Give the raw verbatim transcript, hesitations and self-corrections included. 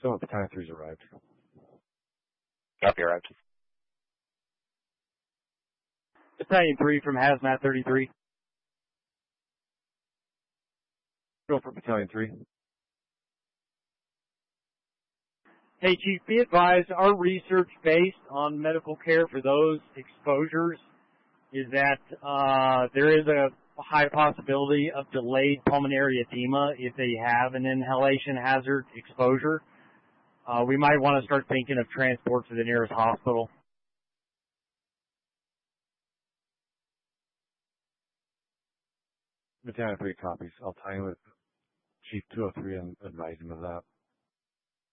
So Battalion three's arrived. Copy, arrived. Battalion three from Hazmat thirty-three. Go for Battalion three. Hey, Chief, be advised, our research based on medical care for those exposures is that uh, there is a high possibility of delayed pulmonary edema if they have an inhalation hazard exposure. Uh, we might want to start thinking of transport to the nearest hospital. Battalion three copies. I'll tie in with Chief two oh three and advise him of that.